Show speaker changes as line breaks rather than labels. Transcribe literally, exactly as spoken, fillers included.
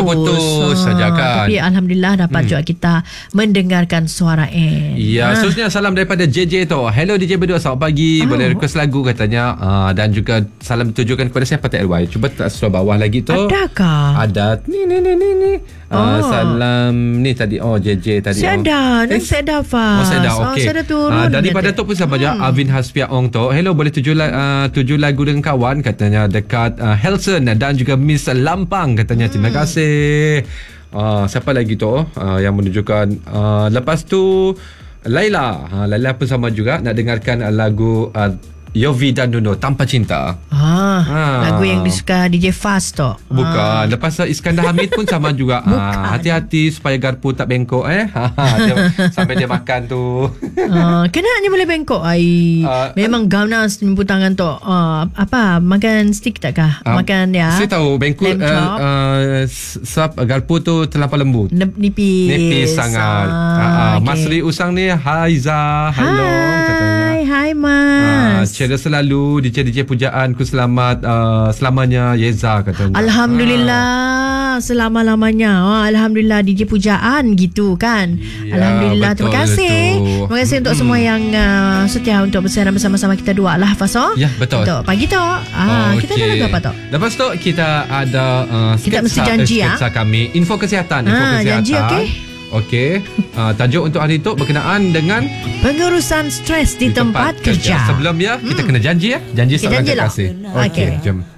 terputus saja kan.
Tapi Alhamdulillah dapat hmm. juga kita mendengarkan suara N.
Ya, ha. Seterusnya salam daripada J J tu. Hello D J berdua, selamat pagi. Oh. Boleh request lagu katanya. Uh, dan juga salam ditujukan kepada siapa T L Y. Cuba tak sebelah bawah lagi tu.
Adakah?
Ada. Ni ni ni ni ni. Uh, oh. Salam ni tadi. Oh J J tadi.
Saya dah. Dan saya dah fast.
Oh saya dah. Okay.
Oh, saya dah turun.
Uh, daripada tu pun sama je. Hmm. Avin Haspia Ong tu. Hello, boleh tuju, uh, tuju lagu dengan kawan katanya dekat uh, Helson dan juga Miss Lampang katanya. Hmm. Terima kasih. Uh, siapa lagi tu uh, yang menunjukkan. Uh, lepas tu Laila. Uh, Laila pun sama juga nak dengarkan uh, lagu uh, Yovi dan Nuno, Tanpa Cinta.
Ah, ha. Lagu yang disuka D J Fast tu.
Bukan. Ha. Lepas Iskandar Hamid pun sama juga. Ha, hati-hati supaya garpu tak bengkok eh. Ha, dia, sampai dia makan tu.
Ha, kenapa boleh bengkok? Ai, uh, memang ganas jemput tangan tu. Uh, apa? Makan stick takkah? Uh, makan ya.
Saya tahu bengkok uh, uh, sap garpu tu terlampau lembut.
Nipis.
Nipis sangat. Ah, uh, uh, okay. Mas Ri Usang ni, Haiza. Hello katanya.
Hai Mas.
Uh, Cerita selalu D J D J pujaanku selamat uh, selamanya Yeza katanya.
Alhamdulillah ha. Selama-lamanya. Oh, Alhamdulillah D J pujaan gitu kan. Ya, Alhamdulillah. Terima kasih. Betul. Terima kasih hmm. untuk semua yang uh, setia untuk bersiaran bersama-sama kita dua lah Faso.
Ya betul.
Untuk pagi tu. Ah, okay. Kita ada lagu apa tu?
Lepas tu kita ada uh,
kita sketsa, mesti janji ya.
Sketsa kami info kesihatan. Info
ah,
kesihatan.
Janji okey.
Okey, uh, tajuk untuk hari itu berkenaan dengan
pengurusan stres di, di tempat, tempat kerja.
kerja. Sebelum ya, kita hmm. kena janji ya. Janji seorang kekasih. Okey,
okay.
jom.